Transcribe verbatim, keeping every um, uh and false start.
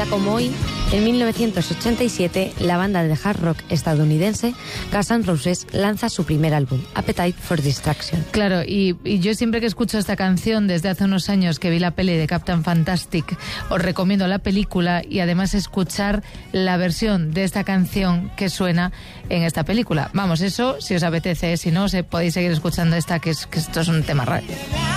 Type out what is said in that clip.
día como hoy, en mil novecientos ochenta y siete, la banda de hard rock estadounidense Guns N' Roses lanza su primer álbum, Appetite for Destruction. Claro, y, y yo siempre que escucho esta canción, desde hace unos años que vi la peli de Captain Fantastic, os recomiendo la película y además escuchar la versión de esta canción que suena en esta película. Vamos, eso si os apetece, si no, se podéis seguir escuchando esta, que, es, que esto es un tema raro.